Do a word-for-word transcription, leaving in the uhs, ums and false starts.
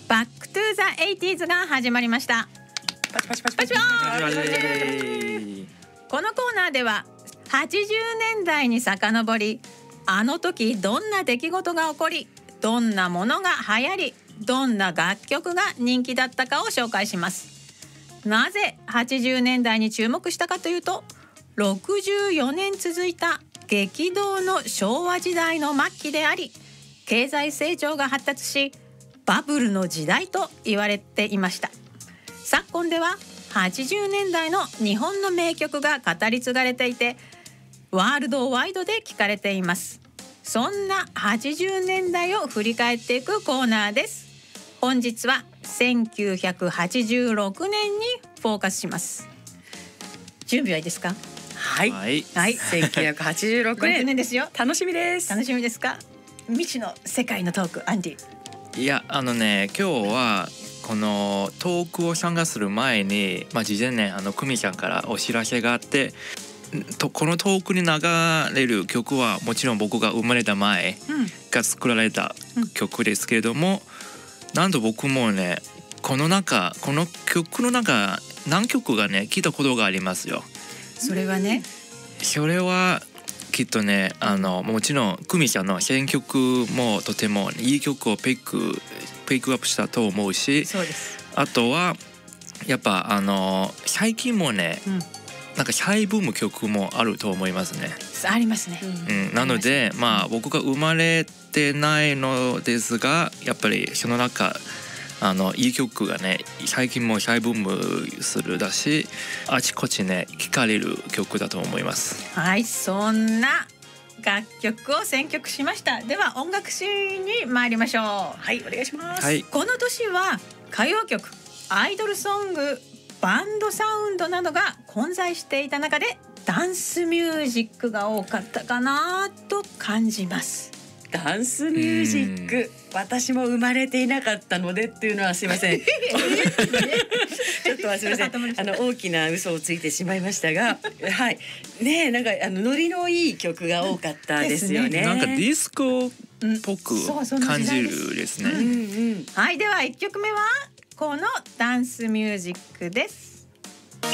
バックトゥザエイティーズが始まりました。 パチパチパチパチパチパチこのコーナーでははちじゅうねんだいに遡り、あの時どんな出来事が起こり、どんなものが流行り、どんな楽曲が人気だったかを紹介します。なぜはちじゅうねんだいに注目したかというと、ろくじゅうよねん続いた激動の昭和時代の末期であり、経済成長が発達しバブルの時代と言われていました。昨今でははちじゅうねんだいの日本の名曲が語り継がれていて、ワールドワイドで聞かれています。そんなはちじゅうねんだいを振り返っていくコーナーです。本日はせんきゅうひゃくはちじゅうろくねんにフォーカスします。準備はいいですか？ はい、 はい、 せんきゅうひゃくはちじゅうろくねんろくねんですよ。 楽しみです。 楽しみですか？未知の世界のトーク、アンディ。 いや、あのね、今日はこのトークを参加する前に、まあ、事前ね、あの久美ちゃんからお知らせがあって、とこのトークに流れる曲はもちろん僕が生まれた前が作られた曲ですけれども、うん、なんと僕もね、この中この曲の中何曲がね聞いたことがありますよ。 それはね、 それはきっとね、あのもちろん久美ちゃんの選曲もとてもいい曲をピックピックアップしたと思うし、 そうです。 あとはやっぱあの最近もね、うん、なんかハイブーム曲もあると思いますね。 ありますね、 うん、なので、まあ僕が生まれてないのですが、やっぱりその中あのいい曲がね最近もハイブームするだし、あちこちね聴かれる曲だと思います。 はい、そんな楽曲を選曲しました。では音楽史に参りましょう。 はい、お願いします。 はい、 この年は歌謡曲、アイドルソング、バンドサウンドなどが混在していた中で、ダンスミュージックが多かったかなと感じます。 ダンスミュージック、私も生まれていなかったのでっていうのはすいませんちょっとはすいません、あの大きな嘘をついてしまいましたがはいねえ、なんかあのノリのいい曲が多かったですよね。 ですね、なんかディスコっぽく感じるですね。 はい、ではいっきょくめはこのダンスミュージックです。